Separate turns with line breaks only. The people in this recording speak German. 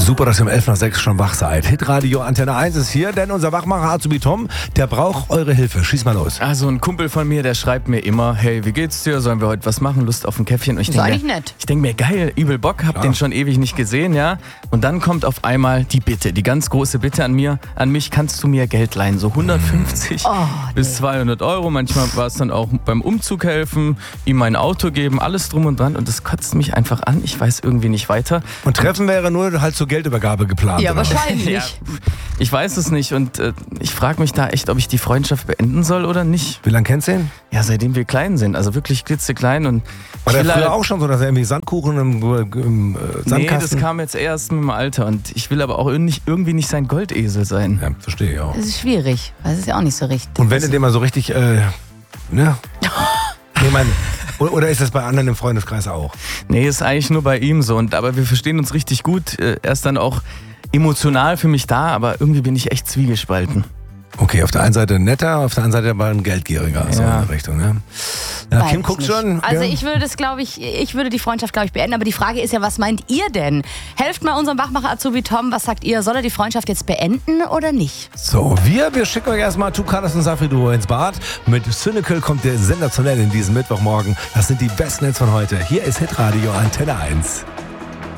Super, dass ihr um 11:06 schon wach seid. Hitradio Antenne 1 ist hier, denn unser Wachmacher Azubi Tom, der braucht eure Hilfe. Schieß mal los.
Also ein Kumpel von mir, der schreibt mir immer, hey, wie geht's dir? Sollen wir heute was machen? Lust auf ein Käffchen? Und ich denke
eigentlich nett.
Ich denke mir, geil, übel Bock, hab den schon ewig nicht gesehen, ja. Und dann kommt auf einmal die Bitte, die ganz große Bitte an mich, kannst du mir Geld leihen? So 150 bis 200 Euro. Manchmal war es dann auch beim Umzug helfen, ihm mein Auto geben, alles drum und dran. Und das kotzt mich einfach an. Ich weiß irgendwie nicht weiter.
Und Treffen wäre nur halt zur Geldübergabe geplant.
Ja,
oder?
wahrscheinlich.
Ja, ich weiß es nicht und ich frage mich da echt, ob ich die Freundschaft beenden soll oder nicht.
Wie lange kennst du ihn?
Ja, seitdem wir klein sind, also wirklich klitzeklein. Und
War der
ich will
früher
halt-
auch schon so, dass er irgendwie Sandkuchen im Sandkasten...
Nee, das kam jetzt erst mit dem Alter und ich will aber auch irgendwie nicht sein Goldesel sein.
Ja, verstehe ich auch.
Das ist schwierig. Das ist ja auch nicht so richtig.
Und wenn du den mal so richtig, ne? Nee, oder ist das bei anderen im Freundeskreis auch?
Nee, ist eigentlich nur bei ihm so. Aber wir verstehen uns richtig gut. Er ist dann auch emotional für mich da, aber irgendwie bin ich echt zwiegespalten.
Okay, auf der einen Seite netter, auf der anderen Seite aber ein geldgieriger. So in der Richtung, ne? Ja,
Weiß
Kim
ich
guckt
nicht.
schon.
Also
ja.
ich würde die Freundschaft, glaube ich, beenden. Aber die Frage ist ja, was meint ihr denn? Helft mal unserem Wachmacher Azubi Tom. Was sagt ihr? Soll er die Freundschaft jetzt beenden oder nicht?
So, wir schicken euch erstmal Two Colors und Safri Duo ins Bad. Mit Cynical kommt der sensationell in diesem Mittwochmorgen. Das sind die besten Hits von heute. Hier ist Hitradio Antenne 1.